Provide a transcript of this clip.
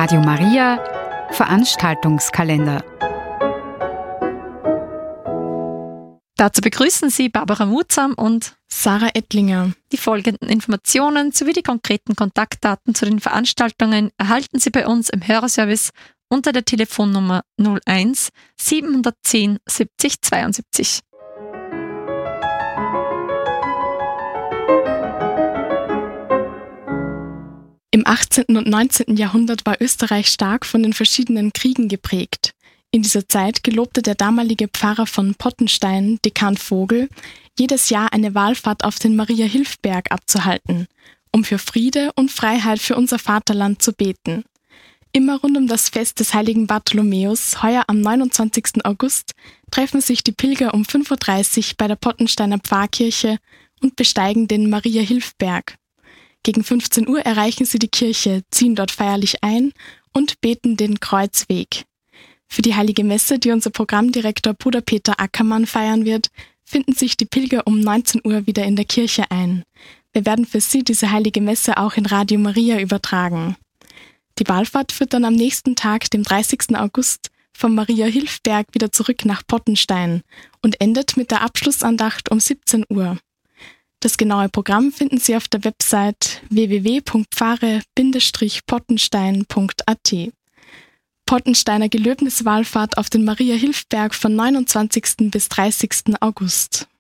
Radio Maria Veranstaltungskalender. Dazu begrüßen Sie Barbara Mutsam und Sarah Ettlinger. Die folgenden Informationen sowie die konkreten Kontaktdaten zu den Veranstaltungen erhalten Sie bei uns im Hörerservice unter der Telefonnummer 01 710 70 72. Im 18. und 19. Jahrhundert war Österreich stark von den verschiedenen Kriegen geprägt. In dieser Zeit gelobte der damalige Pfarrer von Pottenstein, Dekan Vogel, jedes Jahr eine Wallfahrt auf den Maria-Hilf-Berg abzuhalten, um für Friede und Freiheit für unser Vaterland zu beten. Immer rund um das Fest des heiligen Bartholomäus, heuer am 29. August, treffen sich die Pilger um 5.30 Uhr bei der Pottensteiner Pfarrkirche und besteigen den Maria-Hilf-Berg. Gegen 15 Uhr erreichen sie die Kirche, ziehen dort feierlich ein und beten den Kreuzweg. Für die Heilige Messe, die unser Programmdirektor Bruder Peter Ackermann feiern wird, finden sich die Pilger um 19 Uhr wieder in der Kirche ein. Wir werden für Sie diese Heilige Messe auch in Radio Maria übertragen. Die Wallfahrt führt dann am nächsten Tag, dem 30. August, vom Maria-Hilf-Berg wieder zurück nach Pottenstein und endet mit der Abschlussandacht um 17 Uhr. Das genaue Programm finden Sie auf der Website www.pfarre-pottenstein.at. Pottensteiner Gelöbniswallfahrt auf den Maria-Hilf-Berg von 29. bis 30. August.